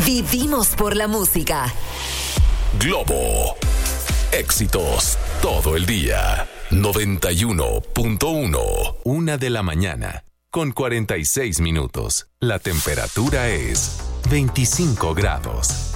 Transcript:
Vivimos por la música. Globo. Éxitos todo el día. 91.1. 1 de la mañana. Con 46 minutos. La temperatura es 25 grados.